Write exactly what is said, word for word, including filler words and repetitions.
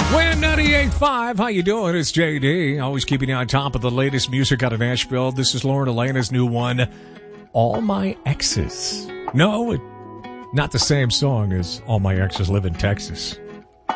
Win ninety-eight point five. How you doing? It's J D. Always keeping you on top of the latest music out of Nashville. This is Lauren Elena's new one, All My Exes. No, it, not the same song as All My Exes Live in Texas.